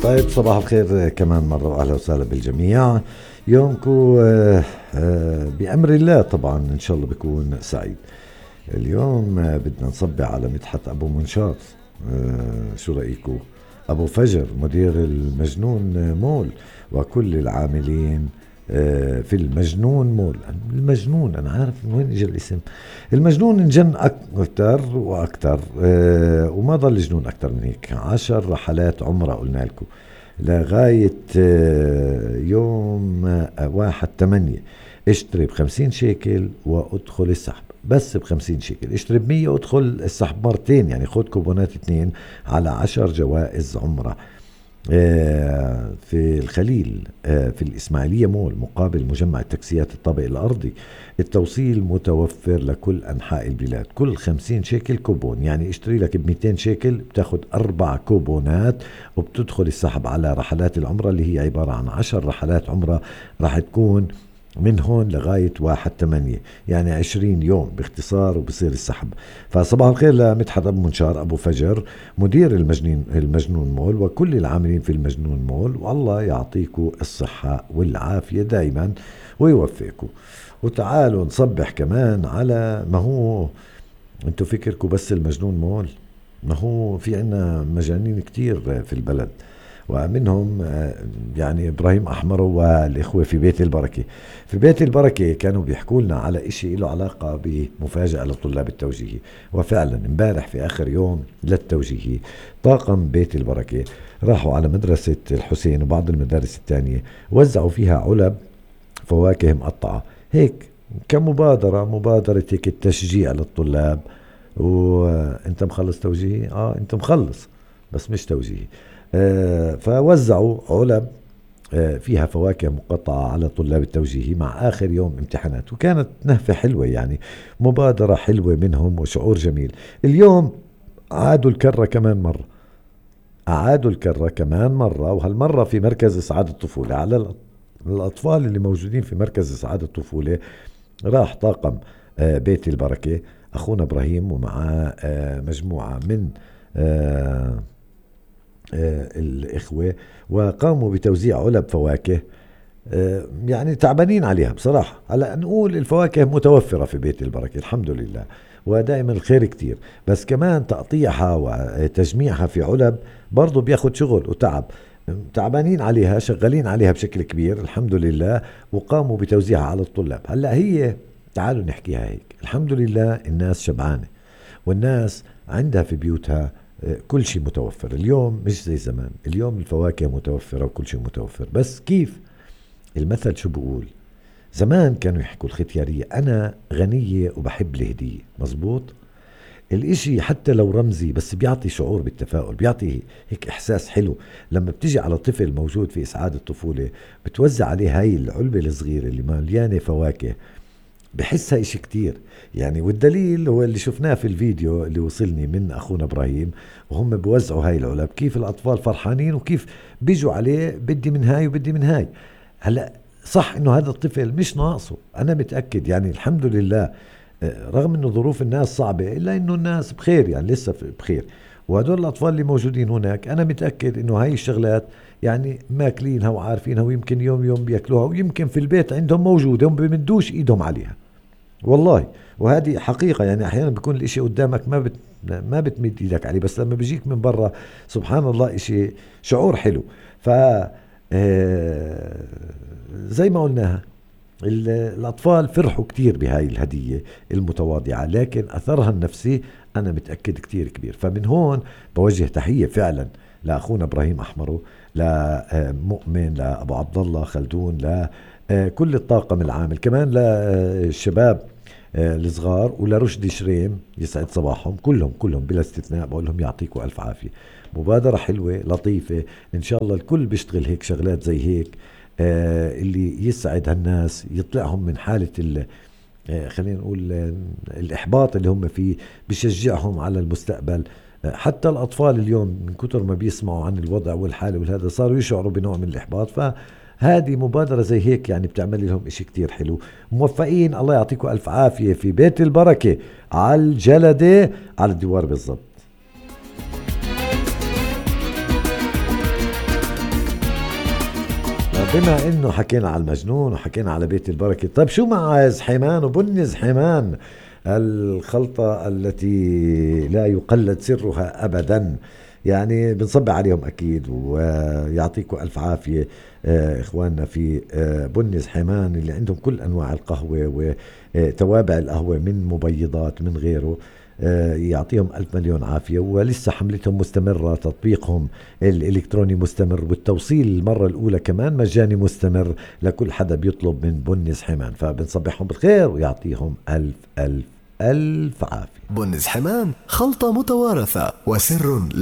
طيب صباح الخير كمان مرة وأهلا وسهلا بالجميع. يومكم بأمر الله طبعا إن شاء الله بيكون سعيد. اليوم بدنا نصبح على مدحت أبو منشار. شو رأيكم؟ أبو فجر مدير المجنون مول وكل العاملين في المجنون مول. المجنون أنا عارف من وين إجا الاسم. المجنون انجن أكتر وأكتر وما ضل جنون أكتر من هيك. 10 رحلات عمرة قلنا لكم لغاية يوم 1/8. اشتري ب50 شيكل وادخل السحب، بس ب50 شيكل. اشتري ب100 وادخل السحب مرتين، يعني خد كوبونات 2 على 10 جوائز عمرة في الخليل في الإسماعيلية مول مقابل مجمع التاكسيات الطابق الأرضي. التوصيل متوفر لكل أنحاء البلاد. كل 50 شيكل كوبون، يعني اشتري لك ب200 شيكل بتاخد 4 كوبونات وبتدخل السحب على رحلات العمرة اللي هي عبارة عن 10 رحلات عمرة راح تكون من هون لغاية 1/8، يعني 20 يوم باختصار وبصير السحب. فصباح الخير لمدحت أبو منشار أبو فجر مدير المجنون مول وكل العاملين في المجنون مول، والله يعطيكم الصحة والعافية دايما ويوفقكم. وتعالوا نصبح كمان على، ما هو انتو فكركم بس المجنون مول، ما هو في عنا مجانين كتير في البلد، ومنهم يعني إبراهيم أحمر والإخوة في بيت البركة. في بيت البركة كانوا بيحكوا لنا على إشي له علاقة بمفاجأة لطلاب التوجيهي، وفعلا امبارح في آخر يوم للتوجيهي طاقم بيت البركة راحوا على مدرسة الحسين وبعض المدارس الثانية وزعوا فيها علب فواكه مقطعة هيك مبادرة هيك التشجيع للطلاب. وانت مخلص توجيهي؟ انت مخلص بس مش توجيهي. فوزعوا علب فيها فواكه مقطعة على طلاب التوجيهي مع آخر يوم امتحانات، وكانت نهفة حلوة، يعني مبادرة حلوة منهم وشعور جميل. اليوم أعادوا الكرة كمان مرة، وهالمرة في مركز إسعاد الطفولة على الأطفال اللي موجودين في مركز إسعاد الطفولة. راح طاقم بيت البركة أخونا إبراهيم ومعاه مجموعة من الإخوة، وقاموا بتوزيع علب فواكه. يعني تعبانين عليها بصراحة. هلا نقول الفواكه متوفرة في بيت البركة الحمد لله، ودائما الخير كتير، بس كمان تقطيعها وتجميعها في علب برضو بياخد شغل وتعب. تعبانين عليها، شغالين عليها بشكل كبير الحمد لله، وقاموا بتوزيعها على الطلاب. هلا هي تعالوا نحكيها هيك، الحمد لله الناس شبعانة والناس عندها في بيوتها كل شيء متوفر. اليوم مش زي زمان، اليوم الفواكه متوفرة وكل شيء متوفر. بس كيف المثل شو بقول؟ زمان كانوا يحكوا الختيارية أنا غنية وبحب الهدية، مزبوط. الاشي حتى لو رمزي بس بيعطي شعور بالتفاؤل، بيعطي هيك إحساس حلو. لما بتجي على طفل موجود في إسعاد الطفولة بتوزع عليه هاي العلبة الصغيرة اللي مليانة فواكه، بحسها إشي كتير يعني. والدليل هو اللي شفناه في الفيديو اللي وصلني من أخونا إبراهيم وهم بوزعوا هاي العلب، كيف الأطفال فرحانين وكيف بيجوا عليه بدي من هاي وبدي من هاي. هلأ صح إنه هذا الطفل مش ناقصه، أنا متأكد يعني الحمد لله رغم إنه ظروف الناس صعبة إلا إنه الناس بخير، يعني لسه بخير. وهدول الأطفال اللي موجودين هناك أنا متأكد إنه هاي الشغلات يعني ماكلينها وعارفينها، ويمكن يوم بياكلوها، ويمكن في البيت عندهم موجودة هم بمدوش إيدهم عليها والله. وهذه حقيقة، يعني أحيانا بيكون الإشي قدامك ما بتمد إيدك عليه، بس لما بيجيك من برا سبحان الله إشي شعور حلو. ف زي ما قلناها الأطفال فرحوا كتير بهاي الهدية المتواضعة، لكن أثرها النفسي أنا متأكد كتير كبير. فمن هون بوجه تحية فعلا لأخونا إبراهيم أحمرو، لمؤمن، لأبو عبد الله خلدون، لكل الطاقم العامل، كمان للشباب الصغار، ولرشدي شريم يسعد صباحهم كلهم بلا استثناء. بقول لهم يعطيكم ألف عافية. مبادرة حلوة لطيفة، إن شاء الله الكل بيشتغل هيك شغلات زي هيك اللي يسعد هالناس، يطلعهم من حالة خلينا نقول الإحباط اللي هم فيه، بيشجعهم على المستقبل. حتى الأطفال اليوم من كتر ما بيسمعوا عن الوضع والحالة والهذا صاروا يشعروا بنوع من الإحباط. فهذه مبادرة زي هيك يعني بتعمل لهم إشي كتير حلو. موفقين، الله يعطيكم ألف عافية في بيت البركة على الجلدة على الدوار بالضبط. بما انه حكينا على المجنون وحكينا على بيت البركة، طيب شو مع زحيمان وبنز حيمان، الخلطة التي لا يقلد سرها أبدا؟ يعني بنصب عليهم أكيد ويعطيكم ألف عافية إخواننا في بنز حيمان اللي عندهم كل أنواع القهوة وتوابع القهوة من مبيضات من غيره. يعطيهم ألف مليون عافية، ولسه حملتهم مستمرة، تطبيقهم الإلكتروني مستمر، والتوصيل المرة الأولى كمان مجاني مستمر لكل حدا بيطلب من بنز حيمان. فبنصبحهم بالخير ويعطيهم ألف ألف ألف عافية. بنز حمام خلطة متوارثة وسر